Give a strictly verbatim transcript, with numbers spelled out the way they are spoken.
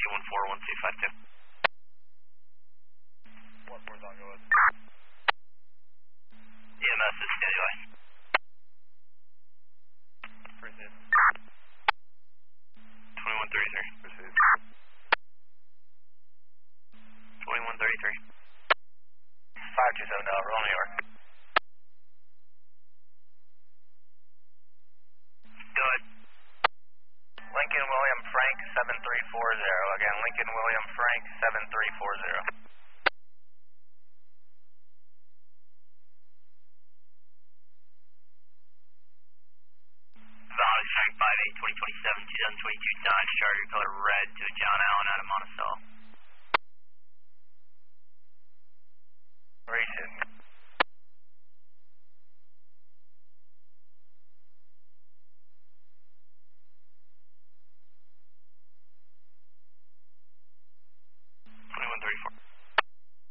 two one four one two five two. one four Tango West. E M S is standing by. Proceed. twenty-one thirty-three. Proceed. twenty-one thirty-three. five two seven Delta, roll New York. Go ahead. Lincoln William Frank seven three four zero. Again, Lincoln William Frank seven three four zero. Valid Frank five eight twenty twenty-seven twenty twenty-two Dodge Charger color red to John Allen out of Monticello. Where are you sitting?